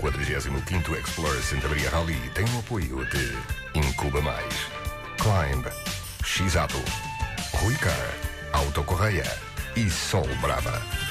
45º Explorer Santa Maria Rally tem o apoio de Incuba Mais, Climb, X-Ato, Rui Car, Auto Correia e Sol Brava.